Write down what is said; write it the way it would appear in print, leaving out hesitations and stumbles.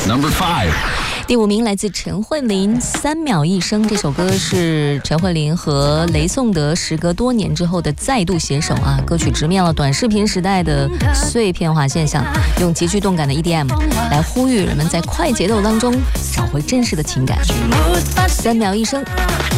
Number 5. 第5名来自陈慧琳，《3秒一生》这首歌是陈慧琳和雷颂德时隔多年之后的再度携手啊。歌曲直面了短视频时代的碎片化现象，用极具动感的 EDM 来呼吁人们在快节奏当中找回真实的情感。3秒一生。